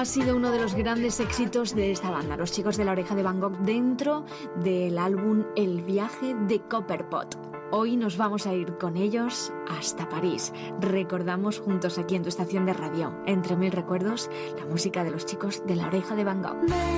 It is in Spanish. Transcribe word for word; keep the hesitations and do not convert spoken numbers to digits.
Ha sido uno de los grandes éxitos de esta banda, Los Chicos de la Oreja de Van Gogh, dentro del álbum El viaje de Copperpot. Hoy nos vamos a ir con ellos hasta París. Recordamos juntos aquí en tu estación de radio, Entre Mil Recuerdos, la música de Los Chicos de la Oreja de Van Gogh.